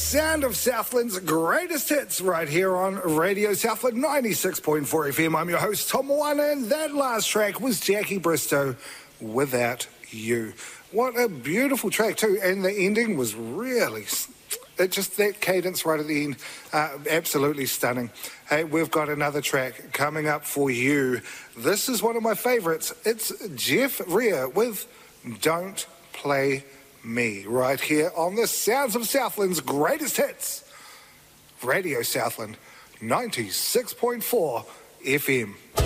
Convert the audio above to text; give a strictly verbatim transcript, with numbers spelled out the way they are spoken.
sound of Southland's greatest hits right here on Radio Southland ninety-six point four F M. I'm your host, Tom Moana, and that last track was Jackie Bristow, Without You. What a beautiful track too, and the ending was really, it just that cadence right at the end, uh, absolutely stunning. Hey, we've got another track coming up for you. This is one of my favourites. It's Jeff Rea with Don't Play Me, right here on the Sounds of Southland's greatest hits, Radio Southland ninety-six point four F M.